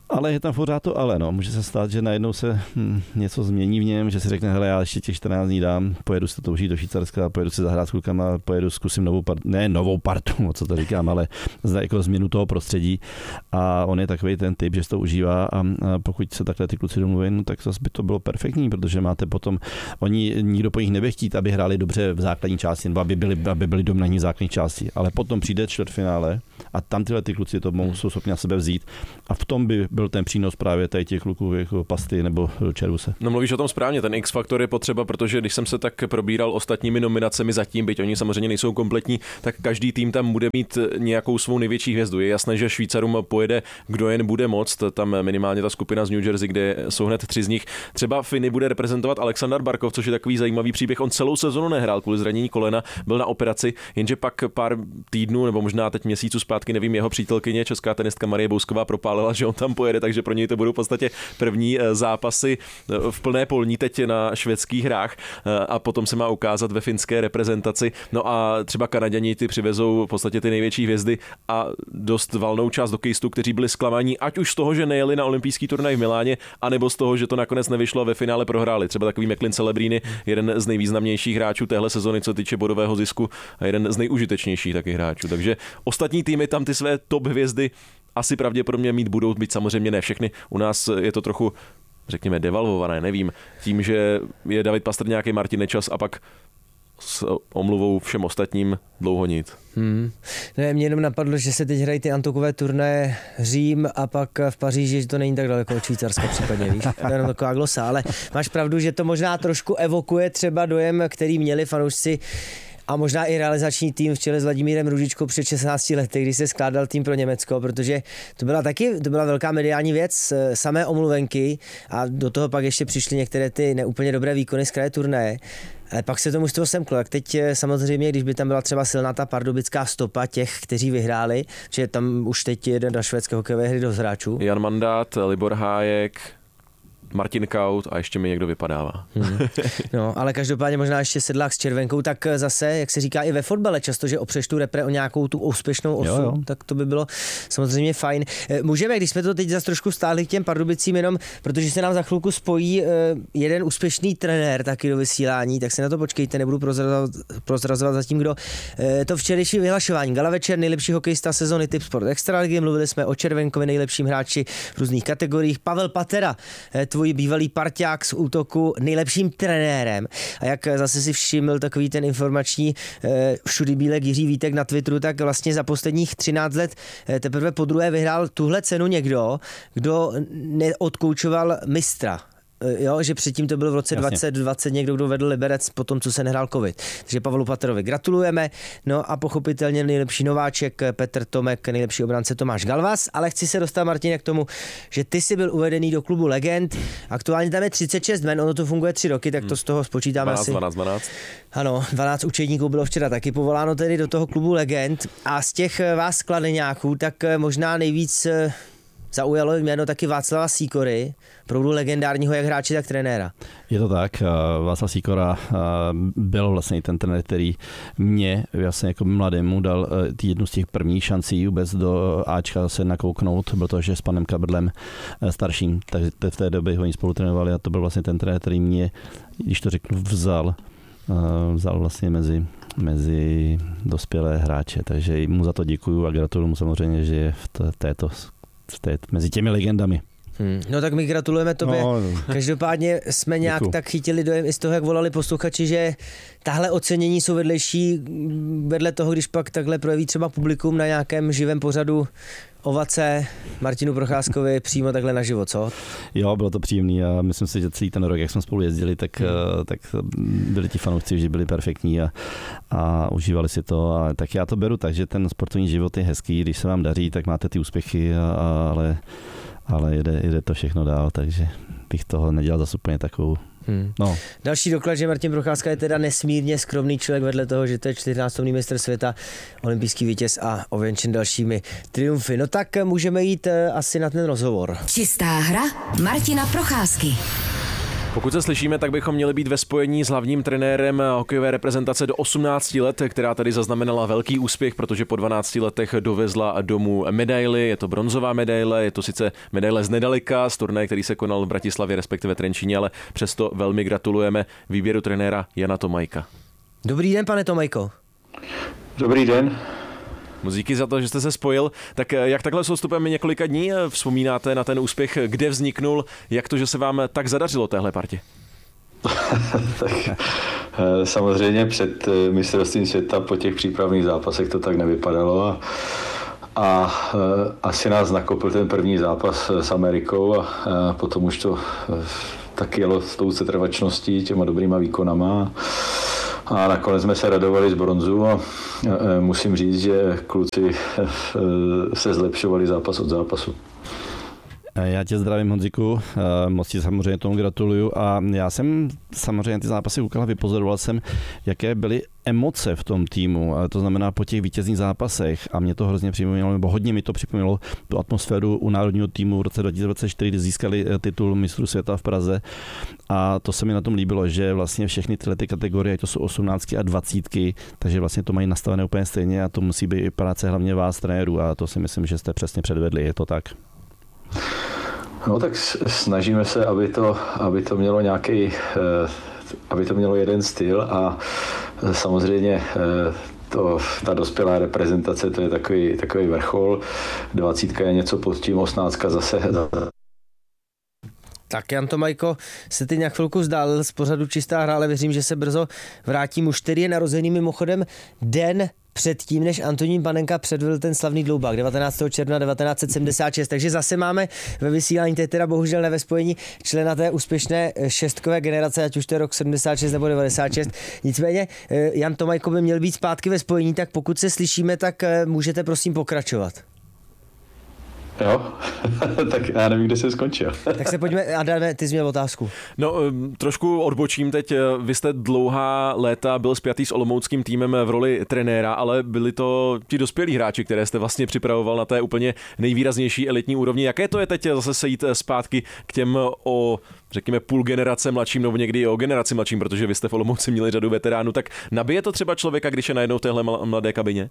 Ale je tam pořád to ale, no. Může se stát, že najednou se něco změní v něm, že si řekne, hele, já ještě těch 14 dní dám, pojedu se to užít do Švýcarska, pojedu si zahrát s klukama, pojedu, zkusím novou partu, co to říkám, ale jako změnu toho prostředí. A on je takový ten typ, že se to užívá a pokud se takhle ty kluci domluví, no, tak zase by to bylo perfektní, protože máte potom, nikdo po nich nebude chtít, aby hráli dobře v základní části, nebo aby byli dominantní v základní části, ale potom přijde čtvrtfinále a tam tyhle ty kluci to jsou schopni na sebe vzít a v tom by byl ten přínos právě tady těch kluků jako Pasty nebo Červuse. No mluvíš o tom správně, ten X-faktor je potřeba, protože když jsem se tak probíral ostatními nominacemi zatím, byť oni samozřejmě nejsou kompletní, tak každý tým tam bude mít nějakou svou největší hvězdu. Je jasné, že Švýcarům pojede, kdo jen bude moct, tam minimálně ta skupina z New Jersey, kde jsou hned 3 z nich. Třeba Finy bude reprezentovat Aleksandar Barkov, což je takový zajímavý příběh. On celou sezonu nehrál kvůli zranění kolena, byl na operaci, jenže pak pár týdnů nebo možná teď měsíců zpátky, nevím, jeho přítelkyně, česká tenistka Marie Bousková propálila, že on tam pojede, takže pro něj to budou v podstatě první zápasy v plné polní teď na švédských hrách a potom se má ukázat ve finské reprezentaci. No a třeba Kanaďani ty přivezou v podstatě ty největší hvězdy a dost valnou část hokejistů, kteří byli zklamaní, ať už z toho, že nejeli na olympijský turnaj v Miláně, anebo z toho, že to nakonec nevyšlo a ve finále prohráli. Třeba takový McLean Celebrini, jeden z nejvýznamnějších hráčů téhle sezony, co týče bodového zisku a jeden z nejužitečnějších taky hráčů. Takže ostatní týmy tam ty své top hvězdy asi pravděpodobně mít budou, být samozřejmě ne všechny. U nás je to trochu, řekněme, devalvované, nevím, tím, že je David Pastrňák, Martin Nečas a pak s omluvou všem ostatním dlouho nic. Ne, mě jenom napadlo, že se teď hrají ty antokové turnaje Řím a pak v Paříži, že to není tak daleko od Švýcarska případně, víš? To je jenom taková glosa, ale máš pravdu, že to možná trošku evokuje třeba dojem, který měli fanoušci a možná i realizační tým v čele s Vladimírem Růžičkou před 16 lety, když se skládal tým pro Německo, protože to byla velká mediální věc, samé omluvenky a do toho pak ještě přišly některé ty neúplně dobré výkony z kraje turnaje. Ale pak se to mužstvo semklo. Jak teď samozřejmě, když by tam byla třeba silná ta pardubická stopa těch, kteří vyhráli, že tam už teď jede na švédské hokejové hry dost hráčů. Jan Mandát, Libor Hájek, Martin Kaut a ještě mi někdo vypadává. No, ale každopádně možná ještě Sedlák s červenkou, tak zase, jak se říká i ve fotbale, často, že opřeš tu repre o nějakou tu úspěšnou osu, jo. Tak to by bylo samozřejmě fajn. Můžeme, když jsme to teď zase trošku stáhli k těm Pardubicím, jenom protože se nám za chvilku spojí jeden úspěšný trenér taky do vysílání, tak se na to počkejte, nebudu prozrazovat zatím, kdo. To včerejší vyhlašování. Gala večer, nejlepší hokejista sezony Tip Sport Extraligy, mluvili jsme o Červenkovi, nejlepším hráči v různých kategoriích. Pavel Patera, tvůj bývalý parťák z útoku, nejlepším trenérem. A jak zase si všiml takový ten informační všudy bílek Jiří Vítek na Twitteru, tak vlastně za posledních 13 let teprve podruhé vyhrál tuhle cenu někdo, kdo neodkoučoval mistra. Jo, že předtím to byl v roce 2020 někdo, kdo vedl Liberec po tom, co se nehrál covid. Takže Pavlu Paterovi gratulujeme. No a pochopitelně nejlepší nováček Petr Tomek, nejlepší obránce Tomáš Galvas, ale chci se dostat, Martine, k tomu, že ty jsi byl uvedený do klubu legend. Aktuálně tam je 36 men, ono to funguje 3 roky, tak to z toho spočítáme 12. Ano, 12 učedníků bylo včera taky povoláno tedy do toho klubu legend a z těch vás kladeňáků tak možná nejvíc zaujalo jméno taky Václava Sýkory, opravdu legendárního jak hráče, tak trenéra. Je to tak, Václav Sýkora byl vlastně ten trenér, který mě vlastně jako mladému dal jednu z těch prvních šancí vůbec do Ačka se nakouknout, byl to, že s panem Kabrdlem starším, takže v té době oni spolu trénovali a to byl vlastně ten trenér, který mě, když to řeknu, vzal vlastně mezi dospělé hráče, takže mu za to děkuju a gratuluju mu samozřejmě, že je mezi těmi legendami. No tak my gratulujeme tobě. No. Každopádně jsme nějak tak chytili dojem i z toho, jak volali posluchači, že tahle ocenění jsou vedlejší vedle toho, když pak takhle projeví třeba publikum na nějakém živém pořadu ovace Martinu Procházkovi přímo takhle naživo, co? Jo, bylo to příjemný a myslím si, že celý ten rok, jak jsme spolu jezdili, tak byli ti fanoušci, že byli perfektní a užívali si to. A tak já to beru tak, že ten sportovní život je hezký, když se vám daří, tak máte ty úspěchy, ale jede to všechno dál, takže bych toho nedělal zase úplně takovou. No. Další doklad, že Martin Procházka je teda nesmírně skromný člověk vedle toho, že to je 14násobný mistr světa, olympijský vítěz a ověnčen dalšími triumfy. No tak můžeme jít asi na ten rozhovor. Čistá hra Martina Procházky. Pokud se slyšíme, tak bychom měli být ve spojení s hlavním trenérem hokejové reprezentace do 18 let, která tady zaznamenala velký úspěch, protože po 12 letech dovezla domů medaili. Je to bronzová medaile, je to sice medaile z nedaleka, z turnaje, který se konal v Bratislavě, respektive Trenčíně, ale přesto velmi gratulujeme výběru trenéra Jana Tomajka. Dobrý den, pane Tomajko. Dobrý den. Moc díky za to, že jste se spojil. Tak jak takhle s odstupem několika dní vzpomínáte na ten úspěch, kde vzniknul, jak to, že se vám tak zadařilo téhle partě? Tak samozřejmě před mistrovstvím světa po těch přípravných zápasech to tak nevypadalo a asi nás nakopl ten první zápas s Amerikou a potom už to tak jelo s tou setrvačností, těma dobrýma výkonama. A nakonec jsme se radovali z bronzu a musím říct, že kluci se zlepšovali zápas od zápasu. Já tě zdravím, Honziku, moc ti samozřejmě tomu gratuluju a já jsem samozřejmě ty zápasy koukal a vypozoroval jsem, jaké byly emoce v tom týmu, to znamená po těch vítězných zápasech a mě to hrozně připomínalo, nebo hodně mi to připomínalo tu atmosféru u národního týmu v roce 2024, kdy získali titul mistrů světa v Praze a to se mi na tom líbilo, že vlastně všechny tyhle ty kategorie, to jsou 18 a 20, takže vlastně to mají nastavené úplně stejně a to musí být práce hlavně vás, trenérů a to si myslím, že jste přesně předvedli, je to tak? No tak snažíme se, aby to mělo nějaký, aby to mělo jeden styl a samozřejmě ta dospělá reprezentace, to je takový vrchol, 20 je něco pod tím, 18 zase. Tak Jan Tomajko se teď nějak chvilku vzdálil z pořadu Čistá hra, ale věřím, že se brzo vrátí. Muž, který je narozený mimochodem den předtím, než Antonín Panenka předvedl ten slavný dloubák 19. června 1976. Takže zase máme ve vysílání, teď teda bohužel ne ve spojení, člena té úspěšné šestkové generace, ať už to je rok 76 nebo 96. Nicméně Jan Tomajko by měl být zpátky ve spojení, tak pokud se slyšíme, tak můžete prosím pokračovat. Jo, tak já nevím, kde jsem skončil. Tak se pojďme, Adame, ty jsi měl otázku. No, trošku odbočím teď. Vy jste dlouhá léta byl spjatý s olomouckým týmem v roli trenéra, ale byli to ti dospělí hráči, které jste vlastně připravoval na té úplně nejvýraznější elitní úrovni. Jaké to je teď zase sejít zpátky k těm řekněme půl generace mladším, nebo někdy o generaci mladším, protože vy jste v Olomouci měli řadu veteránů, tak nabije to třeba člověka, když je najednou v téhle mladé kabině?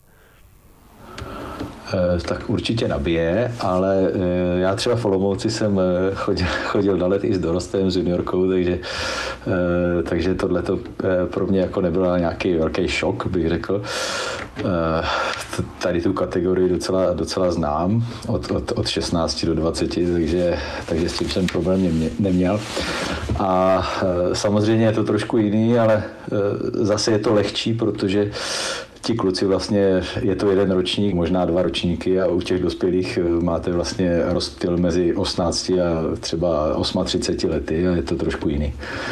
Tak určitě nabije, ale já třeba v Olomouci jsem chodil na let i s dorostem, s juniorkou, takže tohleto pro mě jako nebyl nějaký velký šok, bych řekl. Tady tu kategorii docela znám, od 16 do 20, takže s tím jsem problém neměl. A samozřejmě je to trošku jiný, ale zase je to lehčí, protože ti kluci vlastně, je to jeden ročník, možná 2 ročníky a u těch dospělých máte vlastně rozptyl mezi 18 a třeba 38 lety a je to trošku jiný.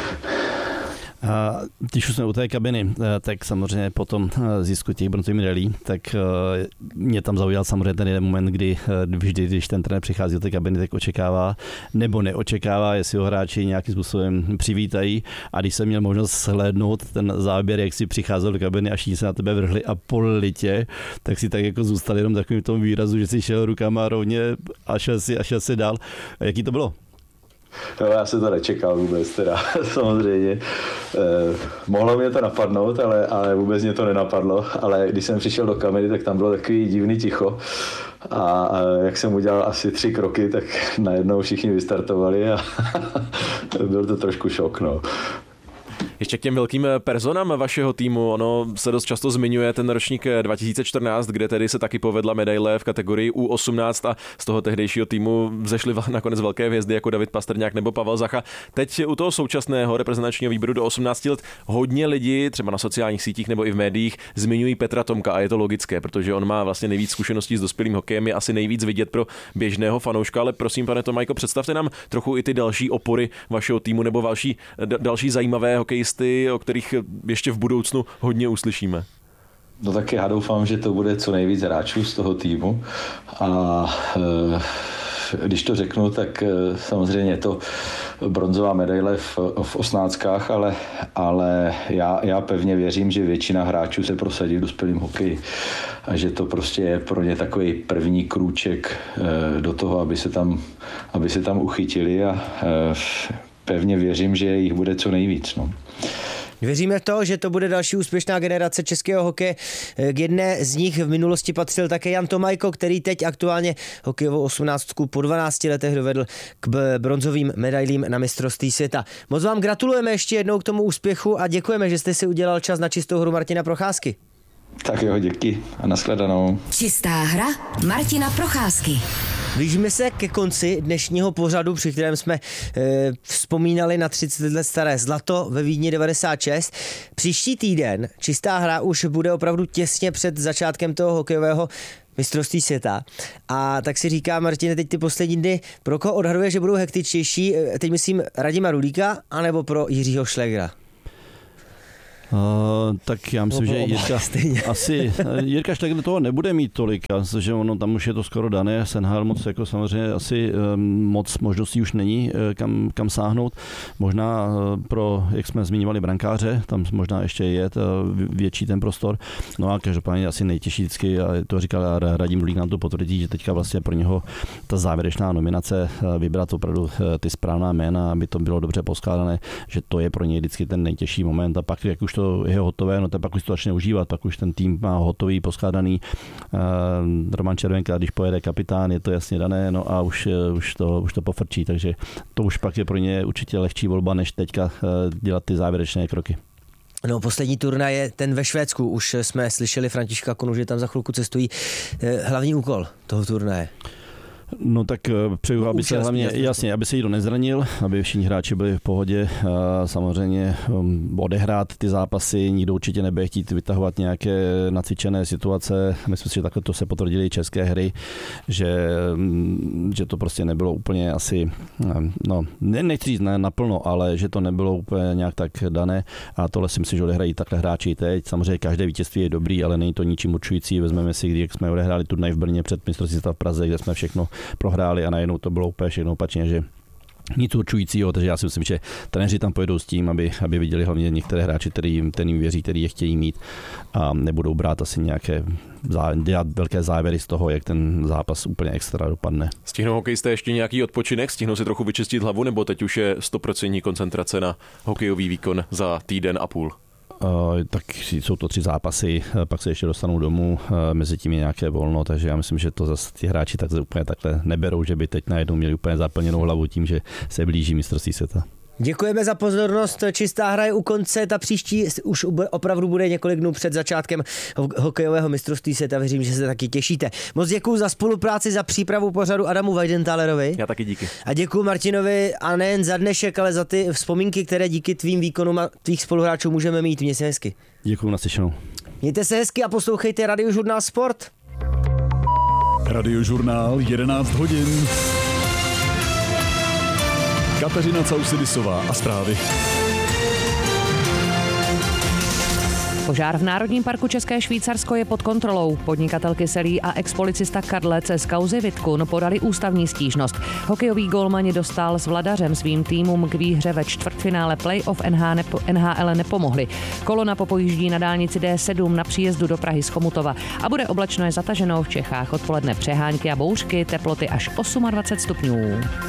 Když už jsme u té kabiny, tak samozřejmě po tom zisku těch bronzových medailí, tak mě tam zaujal samozřejmě ten jeden moment, kdy vždy, když ten trenér přichází do té kabiny, tak očekává nebo neočekává, jestli ho hráči nějakým způsobem přivítají. A když jsem měl možnost shlédnout ten záběr, jak si přicházel do kabiny a všichni se na tebe vrhli a politě, tak si tak jako zůstal jenom takovým tom výrazu, že si šel rukama rovně a šel si dál. A jaký to bylo? No, já se to nečekal vůbec, teda samozřejmě. Mohlo mě to napadnout, ale vůbec mě to nenapadlo. Ale když jsem přišel do kamery, tak tam bylo takový divný ticho. A jak jsem udělal asi 3 kroky, tak najednou všichni vystartovali a byl to trošku šok. No. Ještě k těm velkým personám vašeho týmu, ono se dost často zmiňuje ten ročník 2014, kde tedy se taky povedla medaile v kategorii U18 a z toho tehdejšího týmu vzešly nakonec velké hvězdy jako David Pastrňák nebo Pavel Zacha. Teď u toho současného reprezentačního výběru do 18 let hodně lidí, třeba na sociálních sítích nebo i v médiích, zmiňují Petra Tomka a je to logické, protože on má vlastně nejvíc zkušeností s dospělým hokejem, je asi nejvíc vidět pro běžného fanouška, ale prosím, pane Tomajko, představte nám trochu i ty další opory vašeho týmu nebo další zajímavé hokejisty, o kterých ještě v budoucnu hodně uslyšíme. No tak já doufám, že to bude co nejvíc hráčů z toho týmu a když to řeknu, tak samozřejmě je to bronzová medaile v 18, ale já pevně věřím, že většina hráčů se prosadí v dospělém hokeji a že to prostě je pro ně takový první krůček do toho, aby se tam uchytili a pevně věřím, že jich bude co nejvíc. No. Věříme v to, že to bude další úspěšná generace českého hokeje. K jedné z nich v minulosti patřil také Jan Tomajko, který teď aktuálně hokejovou 18 po 12 letech dovedl k bronzovým medailím na mistrovství světa. Moc vám gratulujeme ještě jednou k tomu úspěchu a děkujeme, že jste si udělal čas na čistou hru Martina Procházky. Tak jo, díky a nashledanou. Čistá hra Martina Procházky. Blížíme se ke konci dnešního pořadu, při kterém jsme vzpomínali na 30 let staré zlato ve Vídni 96. Příští týden čistá hra už bude opravdu těsně před začátkem toho hokejového mistrovství světa. A tak si říká, Martine, teď ty poslední dny, pro koho odhaduje, že budou hektičtější? Teď myslím Radima Rulíka, anebo pro Jiřího Šlegra? Tak já myslím, že Jirka Šlegr toho nebude mít tolik, že ono tam už je to skoro dané, Senhal moc jako samozřejmě asi moc možností už není kam sáhnout. Možná pro, jak jsme zmiňovali, brankáře, tam možná ještě je větší ten prostor. No a každopádně asi nejtěžší vždycky, a to říkal Radim Rulík, nám to potvrdí, že teďka vlastně pro něho ta závěrečná nominace, vybrat opravdu ty správná jména, aby to bylo dobře poskládané, že to je pro něj vždycky ten nejtěžší moment a pak, jak už to je hotové, no to pak už to začne užívat, pak už ten tým má hotový, poskládaný. Roman Červenka, když pojede kapitán, je to jasně dané, no a už to pofrčí, takže to už pak je pro ně určitě lehčí volba, než teďka dělat ty závěrečné kroky. No, poslední turnaj je ten ve Švédsku. Už jsme slyšeli Františka Konu, že tam za chvilku cestují. Hlavní úkol toho turnaje. No tak přeju, aby se hlavně, jasně, aby se nikdo nezranil, aby všichni hráči byli v pohodě. Samozřejmě odehrát ty zápasy, nikdo určitě nebude chtít vytahovat nějaké nacvičené situace. Myslím si, že takhle to se potvrdily české hry, že to prostě nebylo úplně asi, no nechci říct naplno, ale že to nebylo úplně nějak tak dané a tohle si myslím, že odehrají takhle hráči teď. Samozřejmě každé vítězství je dobrý, ale není to ničím určující. Vezmeme si, když jsme odehráli turnaj v Brně před mistrovství světa v Praze, kde jsme všechno prohráli a najednou to bylo úplně všechno opačně, že nic určujícího, takže já si myslím, že trenéři tam pojedou s tím, aby viděli hlavně některé hráči, kterým věří, který je chtějí mít a nebudou brát asi dělat velké závěry z toho, jak ten zápas úplně extra dopadne. Stihnou hokejisté ještě nějaký odpočinek? Stihnou si trochu vyčistit hlavu, nebo teď už je 100% koncentrace na hokejový výkon za týden a půl? Tak jsou to 3 zápasy, pak se ještě dostanou domů, mezi tím je nějaké volno, takže já myslím, že to zase ti hráči tak úplně takhle neberou, že by teď najednou měli úplně zaplněnou hlavu tím, že se blíží mistrovství světa. Děkujeme za pozornost, čistá hra je u konce, ta příští už opravdu bude několik dnů před začátkem hokejového mistrovství světa, věřím, že se taky těšíte. Moc děkuju za spolupráci, za přípravu pořadu Adamu Weidentalerovi. Já taky díky. A děkuju Martinovi a nejen za dnešek, ale za ty vzpomínky, které díky tvým výkonům a tvých spoluhráčů můžeme mít. Mějte se hezky. Děkuju, naslyšenou. Mějte se hezky a poslouchejte Radiožurnál Sport. Radiožurnál 11 hodin. Kateřina Causidisová a zprávy. Požár v Národním parku České Švýcarsko je pod kontrolou. Podnikatel Kyselý a expolicista Kadlec z kauzy Vitkun podali ústavní stížnost. Hokejový gólmani dostal s Vladařem svým týmům k výhře ve čtvrtfinále playoff NHL nepomohli. Kolona popojíždí na dálnici D7 na příjezdu do Prahy z Chomutova a bude oblačno, je zataženo v Čechách odpoledne přehánky a bouřky, teploty až 28 stupňů.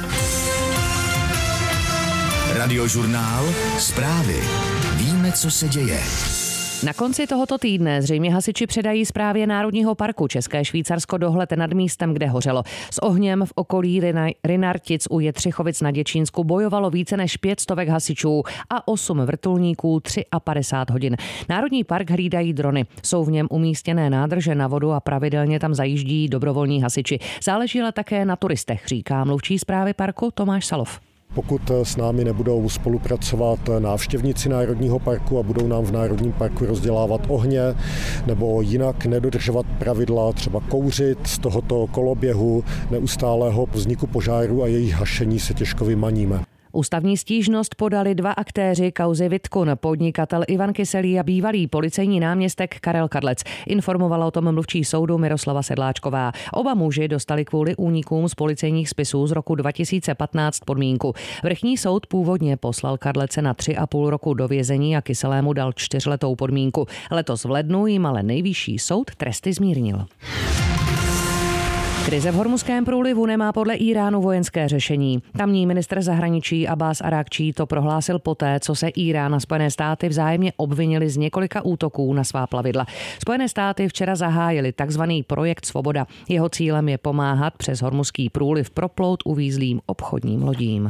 Radiožurnál Zprávy. Víme, co se děje. Na konci tohoto týdne zřejmě hasiči předají správě Národního parku České Švýcarsko dohled nad místem, kde hořelo. S ohněm v okolí Rynartic u Jetřichovic na Děčínsku bojovalo více než 500 hasičů a 8 vrtulníků 53 hodin. Národní park hlídají drony. Jsou v něm umístěné nádrže na vodu a pravidelně tam zajíždí dobrovolní hasiči. Záleží ale také na turistech, říká mluvčí správy parku Tomáš Salov. Pokud s námi nebudou spolupracovat návštěvníci Národního parku a budou nám v Národním parku rozdělávat ohně nebo jinak nedodržovat pravidla, třeba kouřit, z tohoto koloběhu neustálého vzniku požáru a jejich hašení se těžko vymaníme. Ústavní stížnost podali 2 aktéři kauzy Vitkun, podnikatel Ivan Kyselý a bývalý policejní náměstek Karel Kadlec. Informovala o tom mluvčí soudu Miroslava Sedláčková. Oba muži dostali kvůli únikům z policejních spisů z roku 2015 podmínku. Vrchní soud původně poslal Kadlece na 3,5 roku do vězení a Kyselému dal 4letou podmínku. Letos v lednu jim ale nejvyšší soud tresty zmírnil. Krize v Hormuzském průlivu nemá podle Íránu vojenské řešení. Tamní ministr zahraničí Abbas Arakčí to prohlásil poté, co se Írán a Spojené státy vzájemně obvinili z několika útoků na svá plavidla. Spojené státy včera zahájili takzvaný projekt Svoboda. Jeho cílem je pomáhat přes Hormuzský průliv proplout uvízlým obchodním lodím.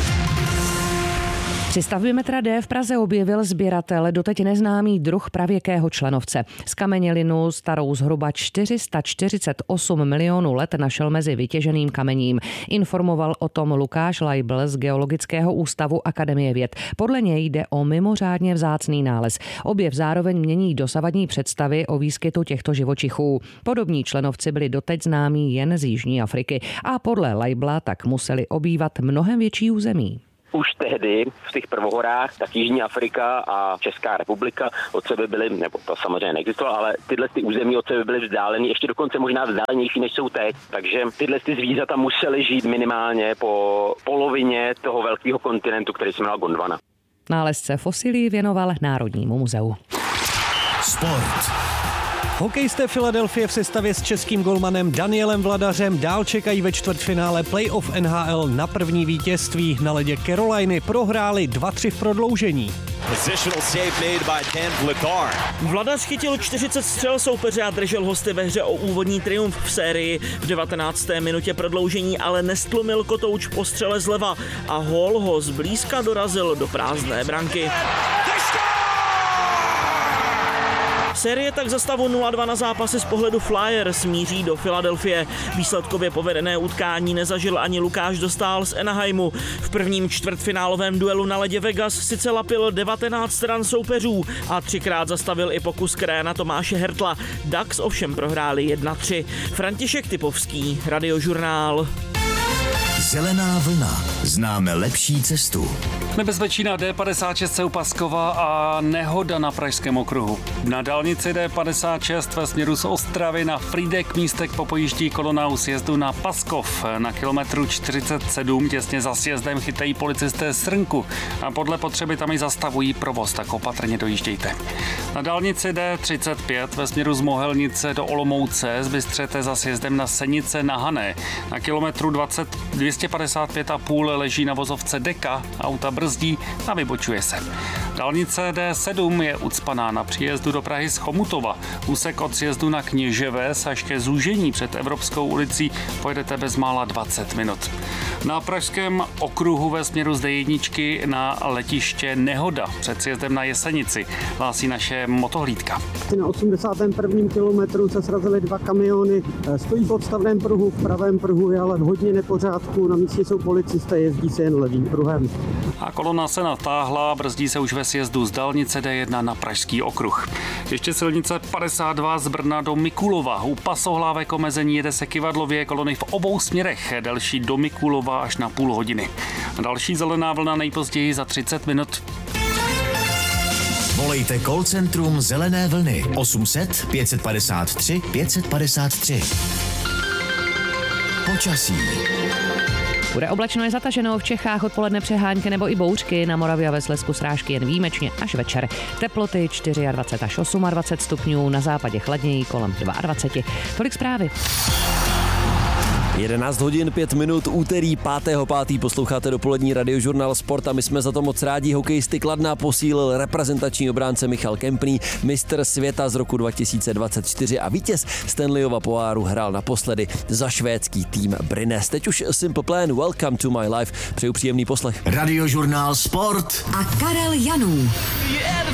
Při stavbě metra D v Praze objevil sběratel doteď neznámý druh pravěkého členovce. Zkamenělinu starou zhruba 448 milionů let našel mezi vytěženým kamením. Informoval o tom Lukáš Leibl z Geologického ústavu Akademie věd. Podle něj jde o mimořádně vzácný nález. Objev zároveň mění dosavadní představy o výskytu těchto živočichů. Podobní členovci byli doteď známí jen z Jižní Afriky a podle Leibla tak museli obývat mnohem větší území. Už tehdy v těch prvohorách, tak Jižní Afrika a Česká republika od sebe byly, nebo to samozřejmě neexistovalo, ale tyhle ty území od sebe byly vzdálený, ještě dokonce možná vzdálenější, než jsou teď. Takže tyhle ty zvířata musely žít minimálně po polovině toho velkého kontinentu, který se jmenoval Gondwana. Nálezce fosilí věnoval Národnímu muzeu. Sport. Hokejisté Philadelphie v sestavě s českým golmanem Danielem Vladařem dál čekají ve čtvrtfinále playoff NHL na první vítězství. Na ledě Caroliny prohráli 2-3 v prodloužení. Vladař chytil 40 střel soupeře a držel hosty ve hře o úvodní triumf v sérii. V 19. minutě prodloužení ale nestlumil kotouč po střele zleva a hól ho zblízka dorazil do prázdné branky. Série tak za stavu 0-2 na zápasy z pohledu Flyers míří do Filadelfie. Výsledkově povedené utkání nezažil ani Lukáš Dostál z Anaheimu. V prvním čtvrtfinálovém duelu na ledě Vegas sice lapil 19 ran soupeřů a 3krát zastavil i pokus kréna Tomáše Hertla. Ducks ovšem prohráli 1-3. František Typovský, Radiožurnál. Zelená vlna. Známe lepší cestu. Nebezpečí na D56 u Paskova a nehoda na Pražském okruhu. Na dálnici D56 ve směru z Ostravy na Frýdek místek po pojíždí kolona u sjezdu na Paskov. Na kilometru 47 těsně za sjezdem chytají policisté srnku a podle potřeby tam i zastavují provoz, tak opatrně dojíždějte. Na dálnici D35 ve směru z Mohelnice do Olomouce zbystřete za sjezdem na Senice na Hané. Na kilometru 255,5 leží na vozovce Deka, auta brzdí a vybočuje se. Dálnice D7 je ucpaná na příjezdu do Prahy z Chomutova. Úsek od sjezdu na Kněževes až ke zúžení před Evropskou ulicí pojedete bezmála 20 minut. Na Pražském okruhu ve směru z D1 na letiště nehoda před sjezdem na Jesenici, hlásí naše motohlídka. Na 81. kilometru se srazily 2 kamiony, stojí v odstavném pruhu, v pravém pruhu je ale hodně nepořádku, na místě jsou policisté, jezdí se jen levým pruhem. A kolona se natáhla, brzdí se už ve sjezdu z dálnice D1 na Pražský okruh. Ještě silnice 52 z Brna do Mikulova. U Pasohlávek omezení jede se kyvadlově, kolony v obou směrech, delší do Mikulova až na půl hodiny. Další zelená vlna nejpozději za 30 minut. Volejte call centrum Zelené vlny 800 553 553. Počasí. Bude oblačno je zataženo, v Čechách odpoledne přehánky nebo i bouřky, na Moravě a ve Slezsku srážky jen výjimečně až večer. Teploty 24 až 28 stupňů, na západě chladněji kolem 22. Tolik zprávy. 11 hodin 5 minut, úterý 5.5. posloucháte dopolední Radiožurnál Sport a my jsme za to moc rádi. Hokejisty Kladna posílil reprezentační obránce Michal Kempný, mistr světa z roku 2024 a vítěz Stanleyova poháru hrál naposledy za švédský tým Brynäs. Teď už Simple Plan, Welcome to my life. Přeju příjemný poslech. Radiožurnál Sport a Karel Janů. Yeah,